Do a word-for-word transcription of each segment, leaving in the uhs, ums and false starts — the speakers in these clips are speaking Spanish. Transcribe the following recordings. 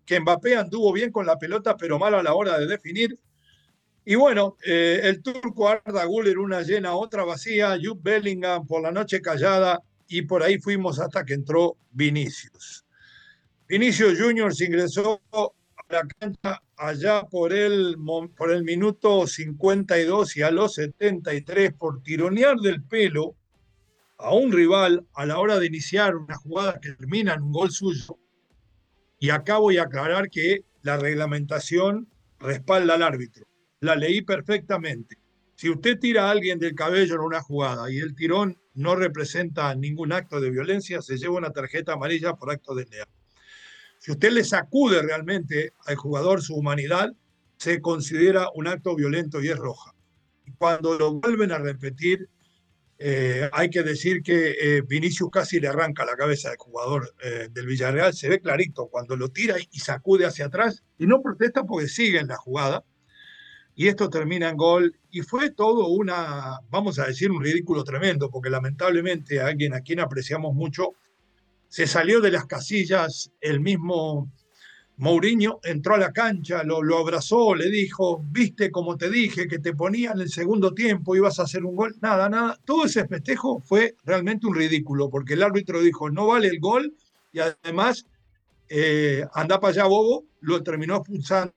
que Mbappé anduvo bien con la pelota, pero mal a la hora de definir. Y bueno, eh, el turco Arda Güler, una llena, otra vacía, Jude Bellingham por la noche callada, y por ahí fuimos hasta que entró Vinicius. Vinicius Junior se ingresó a la cancha allá por el, por el minuto cincuenta y dos y a los setenta y tres por tironear del pelo a un rival a la hora de iniciar una jugada que termina en un gol suyo. Y acá voy a aclarar que la reglamentación respalda al árbitro. La leí perfectamente. Si usted tira a alguien del cabello en una jugada y el tirón no representa ningún acto de violencia, se lleva una tarjeta amarilla por acto desleal. Si usted le sacude realmente al jugador su humanidad, se considera un acto violento y es roja. Y cuando lo vuelven a repetir, eh, hay que decir que eh, Vinicius casi le arranca la cabeza al jugador eh, del Villarreal. Se ve clarito cuando lo tira y sacude hacia atrás y no protesta porque sigue en la jugada. Y esto termina en gol. Y fue todo una, vamos a decir, un ridículo tremendo, porque lamentablemente alguien a quien apreciamos mucho se salió de las casillas. El mismo Mourinho entró a la cancha, lo, lo abrazó, le dijo, viste como te dije, que te ponía en el segundo tiempo, ibas a hacer un gol. Nada, nada. Todo ese festejo fue realmente un ridículo, porque el árbitro dijo, no vale el gol, y además, eh, anda para allá, bobo, lo terminó expulsando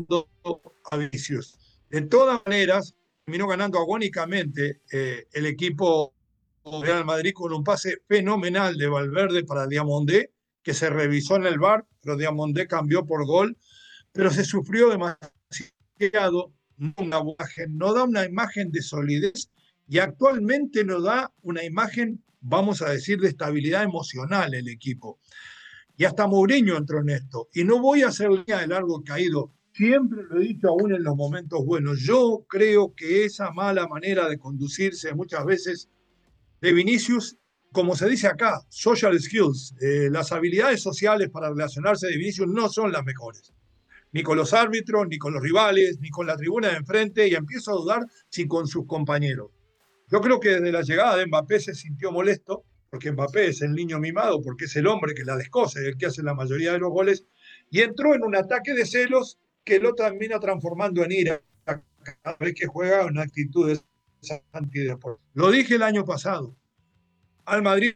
a Vinicius. De todas maneras, terminó ganando agónicamente eh, el equipo Real Madrid con un pase fenomenal de Valverde para Diamondé, que se revisó en el V A R, pero Diamondé cambió por gol, pero se sufrió demasiado, no, una imagen, no da una imagen de solidez y actualmente no da una imagen, vamos a decir, de estabilidad emocional el equipo. Y hasta Mourinho entró en esto. Y no voy a hacer línea de largo caído, siempre lo he dicho aún en los momentos buenos, yo creo que esa mala manera de conducirse muchas veces de Vinicius, como se dice acá, social skills, eh, las habilidades sociales para relacionarse de Vinicius no son las mejores, ni con los árbitros, ni con los rivales, ni con la tribuna de enfrente, y empiezo a dudar si con sus compañeros. Yo creo que desde la llegada de Mbappé se sintió molesto, porque Mbappé es el niño mimado, porque es el hombre que la descoce, el que hace la mayoría de los goles, y entró en un ataque de celos que lo termina transformando en ira cada vez que juega una actitud de antideporte. Lo dije el año pasado, al Madrid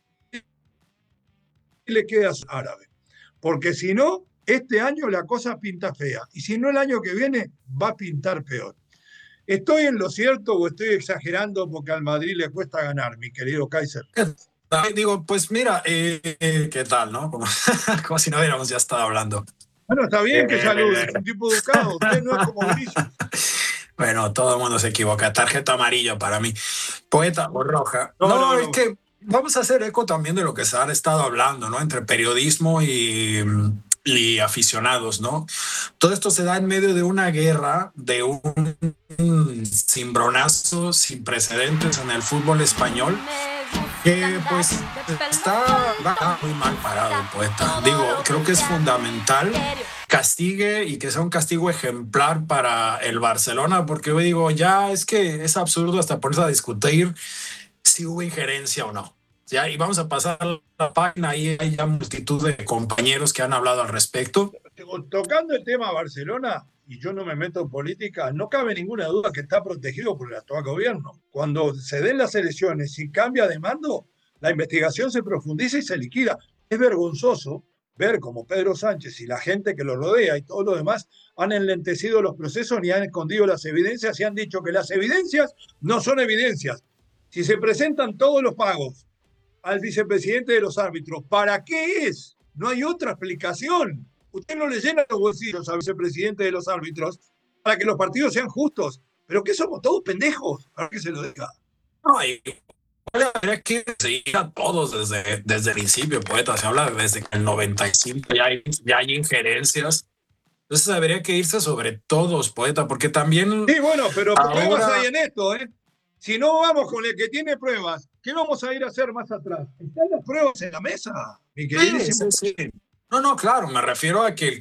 le queda árabe, porque si no, este año la cosa pinta fea, y si no el año que viene va a pintar peor. ¿Estoy en lo cierto o estoy exagerando porque al Madrid le cuesta ganar, mi querido Kaiser? Digo, pues mira, eh, ¿qué tal, no? Como, como si no hubiéramos ya estado hablando. Bueno, está bien que salude, es un tipo educado, usted no es como Vinicius. Bueno, todo el mundo se equivoca. Tarjeta amarilla para mí. Poeta o roja. No, no, no, es no. que vamos a hacer eco también de lo que se ha estado hablando, ¿no? Entre periodismo y, y aficionados, ¿no? Todo esto se da en medio de una guerra, de un, un cimbronazo sin precedentes en el fútbol español, que pues está muy mal parado, Poeta. Digo, creo que es fundamental castigue y que sea un castigo ejemplar para el Barcelona, porque yo digo, ya es que es absurdo hasta ponerse a discutir si hubo injerencia o no. Ya, y vamos a pasar la página, ahí hay ya multitud de compañeros que han hablado al respecto. Tocando el tema Barcelona, y yo no me meto en política, no cabe ninguna duda que está protegido por el actual gobierno. Cuando se den las elecciones y cambia de mando, la investigación se profundiza y se liquida. Es vergonzoso ver cómo Pedro Sánchez y la gente que lo rodea y todo lo demás han enlentecido los procesos ni han escondido las evidencias y han dicho que las evidencias no son evidencias. Si se presentan todos los pagos al vicepresidente de los árbitros, ¿para qué es? No hay otra explicación. Usted no le llena los bolsillos al vicepresidente de los árbitros para que los partidos sean justos. ¿Pero qué somos todos pendejos? ¿Para qué se lo diga? No, y habría que seguir a todos desde, desde el principio, Poeta. Se habla desde el noventa y cinco, ya hay, ya hay injerencias. Entonces habría que irse sobre todos, Poeta, porque también... Sí, bueno, pero ahora... pruebas hay en esto, ¿eh? Si no vamos con el que tiene pruebas, ¿qué vamos a ir a hacer más atrás? Están las pruebas en la mesa, mi queridísimo. Sí, sí, sí. No, no, claro, me refiero a que el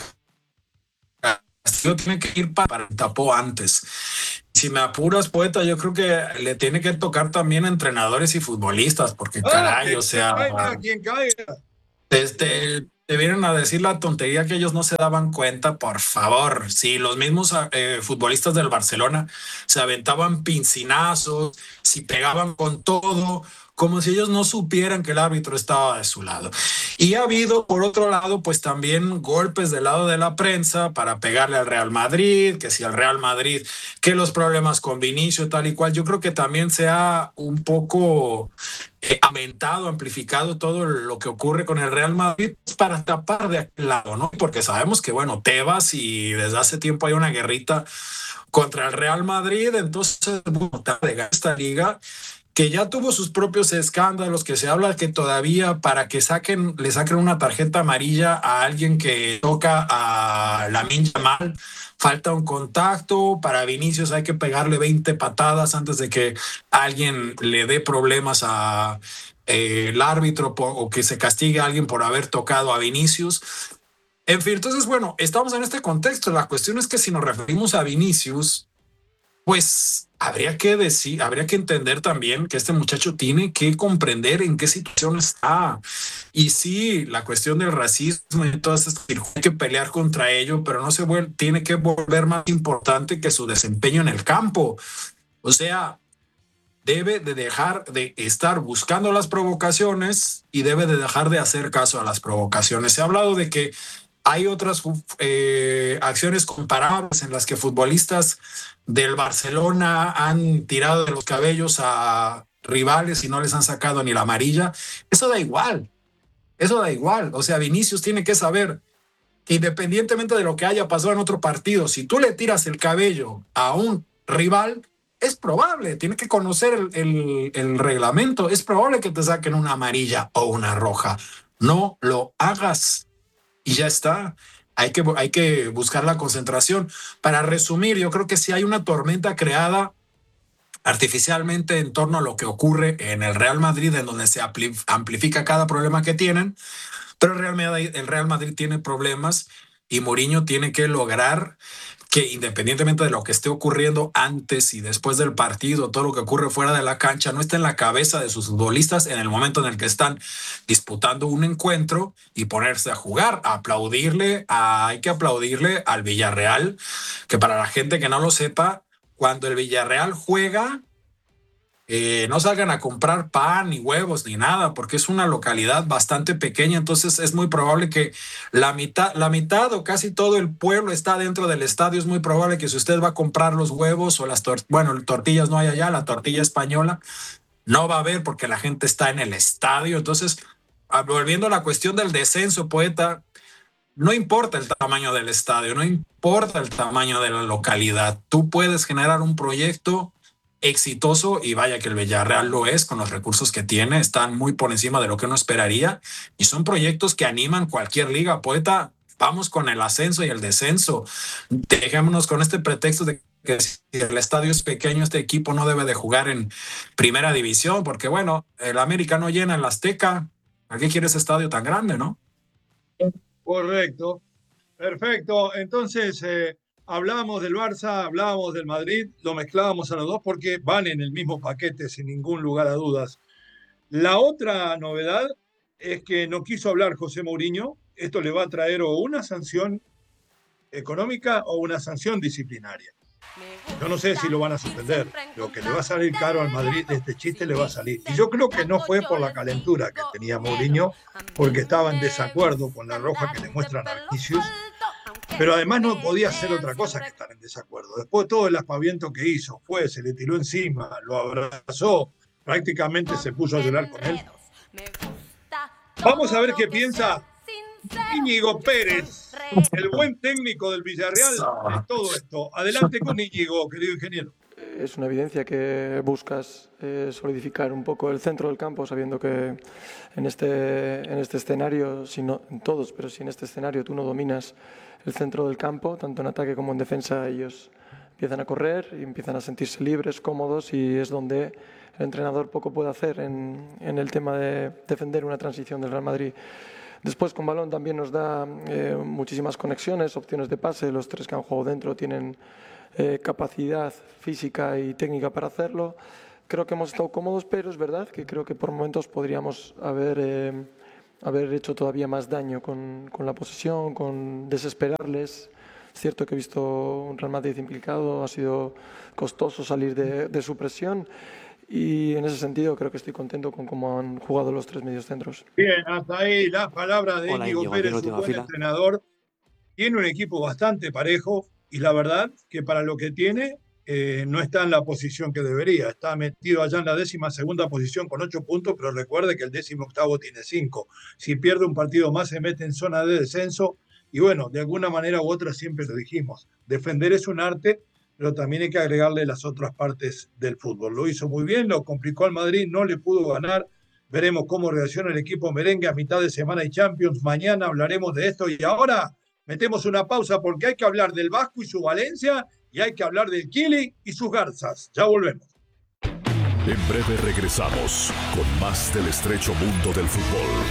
castigo tiene que ir para el tapó antes. Si me apuras, Poeta, yo creo que le tiene que tocar también a entrenadores y futbolistas, porque ah, caray, o sea, caiga quien caiga. Desde, te vienen a decir la tontería que ellos no se daban cuenta, por favor. Si los mismos eh, futbolistas del Barcelona se aventaban pincinazos, si pegaban con todo, como si ellos no supieran que el árbitro estaba de su lado. Y ha habido, por otro lado, pues también golpes del lado de la prensa para pegarle al Real Madrid, que si al Real Madrid, que los problemas con Vinicius, tal y cual. Yo creo que también se ha un poco eh, aumentado, amplificado todo lo que ocurre con el Real Madrid para tapar de aquel lado, ¿no? Porque sabemos que, bueno, Tebas y desde hace tiempo hay una guerrita contra el Real Madrid, entonces, bueno, de esta liga que ya tuvo sus propios escándalos, que se habla que todavía para que saquen, le saquen una tarjeta amarilla a alguien que toca a Lamine Yamal, falta un contacto, para Vinicius hay que pegarle veinte patadas antes de que alguien le dé problemas a eh, el árbitro por, o que se castigue a alguien por haber tocado a Vinicius. En fin, entonces, bueno, estamos en este contexto. La cuestión es que si nos referimos a Vinicius, pues habría que decir, habría que entender también que este muchacho tiene que comprender en qué situación está. Y sí, la cuestión del racismo y todas estas, hay que pelear contra ello, pero no se vuelve, tiene que volver más importante que su desempeño en el campo. O sea, debe de dejar de estar buscando las provocaciones y debe de dejar de hacer caso a las provocaciones. Se ha hablado de que hay otras eh, acciones comparables en las que futbolistas del Barcelona han tirado de los cabellos a rivales y no les han sacado ni la amarilla. Eso da igual, eso da igual. O sea, Vinicius tiene que saber, independientemente de lo que haya pasado en otro partido, si tú le tiras el cabello a un rival, es probable, tiene que conocer el, el, el reglamento, es probable que te saquen una amarilla o una roja. No lo hagas. Y ya está, hay que, hay que buscar la concentración. Para resumir, yo creo que sí hay una tormenta creada artificialmente en torno a lo que ocurre en el Real Madrid, en donde se amplifica cada problema que tienen, pero el Real Madrid, el Real Madrid tiene problemas y Mourinho tiene que lograr que, independientemente de lo que esté ocurriendo antes y después del partido, todo lo que ocurre fuera de la cancha no está en la cabeza de sus futbolistas en el momento en el que están disputando un encuentro y ponerse a jugar, a aplaudirle, a, hay que aplaudirle al Villarreal, que para la gente que no lo sepa, cuando el Villarreal juega, Eh, no salgan a comprar pan ni huevos ni nada, porque es una localidad bastante pequeña, entonces es muy probable que la mitad, la mitad o casi todo el pueblo está dentro del estadio. Es muy probable que si usted va a comprar los huevos o las tortillas, bueno, tortillas no hay allá, la tortilla española no va a haber porque la gente está en el estadio. Entonces, volviendo a la cuestión del descenso, poeta, no importa el tamaño del estadio, no importa el tamaño de la localidad, tú puedes generar un proyecto exitoso y vaya que el Villarreal lo es con los recursos que tiene, están muy por encima de lo que uno esperaría y son proyectos que animan cualquier liga. Poeta, vamos con el ascenso y el descenso, dejémonos con este pretexto de que si el estadio es pequeño, este equipo no debe de jugar en primera división, porque bueno, el América no llena el Azteca, ¿a qué quiere ese estadio tan grande, no? Correcto, perfecto, entonces eh... hablábamos del Barça, hablábamos del Madrid, lo mezclábamos a los dos porque van en el mismo paquete, sin ningún lugar a dudas. La otra novedad es que no quiso hablar José Mourinho. Esto le va a traer o una sanción económica o una sanción disciplinaria. Yo no sé si lo van a suspender. Lo que le va a salir caro al Madrid de este chiste le va a salir. Y yo creo que no fue por la calentura que tenía Mourinho, porque estaba en desacuerdo con la roja que le muestran a Vinicius. Pero además no podía hacer otra cosa que estar en desacuerdo. Después de todo el aspaviento que hizo, fue, se le tiró encima, lo abrazó, prácticamente se puso a llorar con él. Vamos a ver qué piensa Íñigo Pérez, el buen técnico del Villarreal, de todo esto. Adelante con Íñigo, querido ingeniero. Es una evidencia que buscas eh, solidificar un poco el centro del campo, sabiendo que en este, en este escenario, si no en todos, pero si en este escenario tú no dominas el centro del campo, tanto en ataque como en defensa, ellos empiezan a correr y empiezan a sentirse libres, cómodos, y es donde el entrenador poco puede hacer en, en el tema de defender una transición del Real Madrid. Después, con balón también nos da eh, muchísimas conexiones, opciones de pase. Los tres que han jugado dentro tienen eh, capacidad física y técnica para hacerlo. Creo que hemos estado cómodos, pero es verdad que creo que por momentos podríamos haber eh, haber hecho todavía más daño con, con la posesión, con desesperarles. Es cierto que he visto un Real Madrid implicado, ha sido costoso salir de, de su presión y en ese sentido creo que estoy contento con cómo han jugado los tres mediocentros. Bien, hasta ahí la palabra de Íñigo Pérez, un buen entrenador. Tiene un equipo bastante parejo y la verdad que para lo que tiene eh, no está en la posición que debería. Está metido allá en la décima segunda posición con ocho puntos, pero recuerde que el décimo octavo tiene cinco. Si pierde un partido más se mete en zona de descenso y bueno, de alguna manera u otra siempre lo dijimos. Defender es un arte, pero también hay que agregarle las otras partes del fútbol. Lo hizo muy bien, lo complicó al Madrid, no le pudo ganar. Veremos cómo reacciona el equipo merengue a mitad de semana y Champions. Mañana hablaremos de esto y ahora metemos una pausa porque hay que hablar del Vasco y su Valencia y hay que hablar del Kili y sus Garzas. Ya volvemos. En breve regresamos con más del estrecho mundo del fútbol.